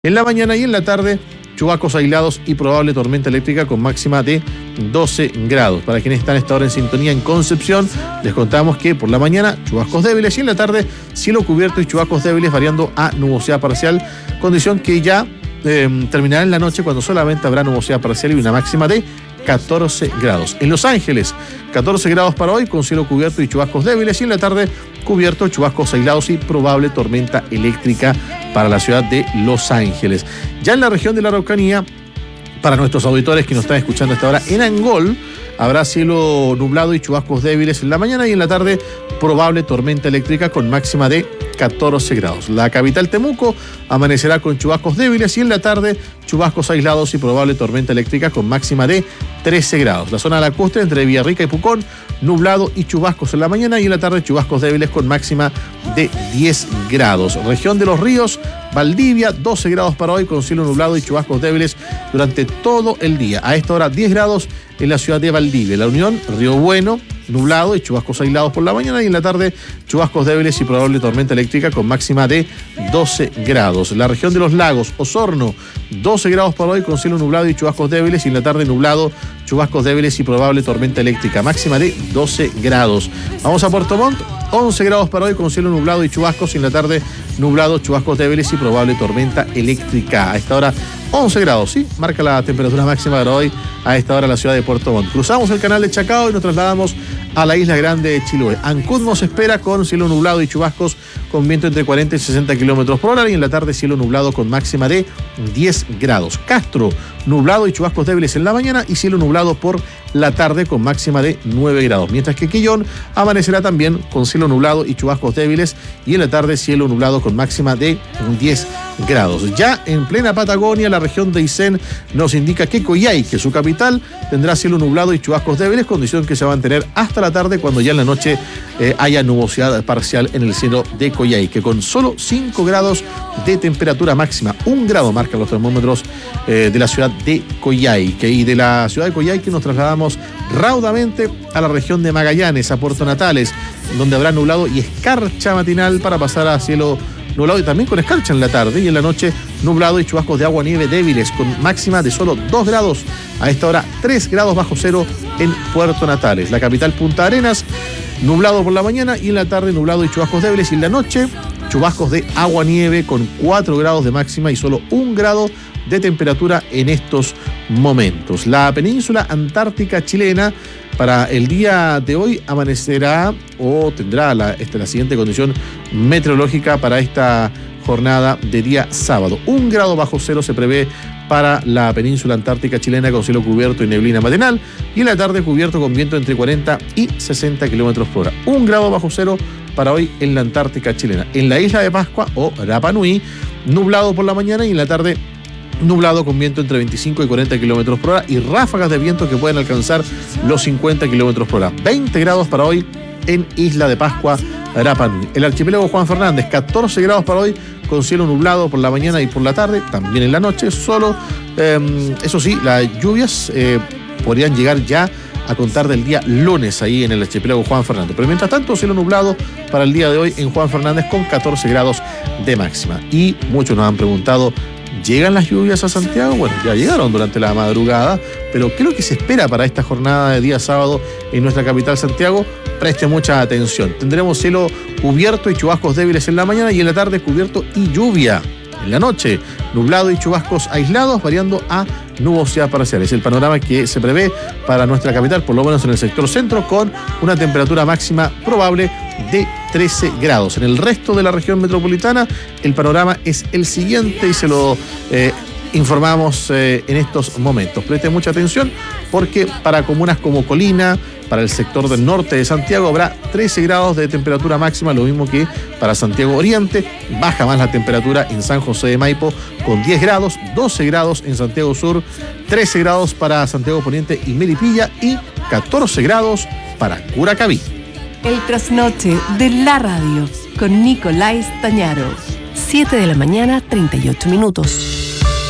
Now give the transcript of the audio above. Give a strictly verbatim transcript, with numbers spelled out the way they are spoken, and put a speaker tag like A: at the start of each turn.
A: En la mañana y en la tarde, chubascos aislados y probable tormenta eléctrica con máxima de doce grados. Para quienes están a esta hora en sintonía en Concepción, les contamos que por la mañana chubascos débiles y en la tarde cielo cubierto y chubascos débiles variando a nubosidad parcial, condición que ya eh, terminará en la noche cuando solamente habrá nubosidad parcial y una máxima de catorce grados. En Los Ángeles, catorce grados para hoy con cielo cubierto y chubascos débiles y en la tarde cubierto, chubascos aislados y probable tormenta eléctrica para la ciudad de Los Ángeles. Ya en la región de la Araucanía, para nuestros auditores que nos están escuchando hasta ahora, en Angol habrá cielo nublado y chubascos débiles en la mañana y en la tarde probable tormenta eléctrica con máxima de catorce grados. La capital Temuco amanecerá con chubascos débiles y en la tarde chubascos aislados y probable tormenta eléctrica con máxima de trece grados. La zona de la costa entre Villarrica y Pucón, nublado y chubascos en la mañana y en la tarde chubascos débiles con máxima de diez grados. Región de los Ríos, Valdivia, doce grados para hoy con cielo nublado y chubascos débiles durante todo el día. A esta hora diez grados en la ciudad de Valdivia. La Unión, Río Bueno, nublado y chubascos aislados por la mañana y en la tarde chubascos débiles y probable tormenta eléctrica con máxima de doce grados. La región de los lagos, Osorno, doce grados para hoy con cielo nublado y chubascos débiles y en la tarde nublado, chubascos débiles y probable tormenta eléctrica, máxima de doce grados. Vamos a Puerto Montt, once grados para hoy con cielo nublado y chubascos y en la tarde nublado, chubascos débiles y probable tormenta eléctrica. A esta hora once grados, ¿sí? Marca la temperatura máxima para hoy a esta hora en la ciudad de Puerto Montt. Cruzamos el canal de Chacao y nos trasladamos a la isla grande de Chiloé. Ancud nos espera con cielo nublado y chubascos con viento entre cuarenta y sesenta kilómetros por hora y en la tarde cielo nublado con máxima de diez grados. Castro, nublado y chubascos débiles en la mañana y cielo nublado por la tarde con máxima de nueve grados. Mientras que Quillón amanecerá también con cielo nublado y chubascos débiles y en la tarde cielo nublado con máxima de diez grados. Ya en plena Patagonia, la región de Aysén nos indica que Coyhai, que su capital, tendrá cielo nublado y chubascos débiles, condición que se va a mantener hasta la tarde cuando ya en la noche eh, haya nubosidad parcial en el cielo de Coyhai, que con solo cinco grados de temperatura máxima, un grado marcan los termómetros eh, de la ciudad de Coyhai, que, y de la ciudad de Coyhai que nos trasladamos raudamente a la región de Magallanes, a Puerto Natales, donde habrá nublado y escarcha matinal para pasar a cielo nublado y también con escarcha en la tarde y en la noche nublado y chubascos de agua nieve débiles con máxima de solo dos grados. A esta hora tres grados bajo cero en Puerto Natales. La capital Punta Arenas, nublado por la mañana y en la tarde nublado y chubascos débiles y en la noche chubascos de agua nieve con cuatro grados de máxima y solo un grado de temperatura en estos momentos. La península antártica chilena para el día de hoy amanecerá o tendrá la, esta, la siguiente condición meteorológica para esta jornada de día sábado. Un grado bajo cero se prevé para la península antártica chilena con cielo cubierto y neblina matinal y en la tarde cubierto con viento entre cuarenta y sesenta kilómetros por hora. Un grado bajo cero para hoy en la Antártica chilena. En la isla de Pascua o Rapa Nui, nublado por la mañana y en la tarde nublado con viento entre veinticinco y cuarenta kilómetros por hora y ráfagas de viento que pueden alcanzar los cincuenta kilómetros por hora. veinte grados para hoy en Isla de Pascua, Rapa Nui. El archipiélago Juan Fernández, catorce grados para hoy con cielo nublado por la mañana y por la tarde, también en la noche. Solo, eh, eso sí, las lluvias eh, podrían llegar ya a contar del día lunes ahí en el archipiélago Juan Fernández. Pero mientras tanto, cielo nublado para el día de hoy en Juan Fernández con catorce grados de máxima. Y muchos nos han preguntado, ¿llegan las lluvias a Santiago? Bueno, ya llegaron durante la madrugada, pero ¿qué es lo que se espera para esta jornada de día sábado en nuestra capital Santiago? Preste mucha atención. Tendremos cielo cubierto y chubascos débiles en la mañana y en la tarde cubierto y lluvia. En la noche, nublado y chubascos aislados, variando a nubosidad parcial. Es el panorama que se prevé para nuestra capital, por lo menos en el sector centro, con una temperatura máxima probable de trece grados. En el resto de la región metropolitana, el panorama es el siguiente y se lo eh, informamos eh, en estos momentos. Preste mucha atención porque para comunas como Colina, para el sector del norte de Santiago habrá trece grados de temperatura máxima, lo mismo que para Santiago Oriente. Baja más la temperatura en San José de Maipo con diez grados, doce grados en Santiago Sur, trece grados para Santiago Poniente y Melipilla y catorce grados para Curacaví.
B: El trasnoche de la radio con Nicolás Tañaro. siete de la mañana, treinta y ocho minutos.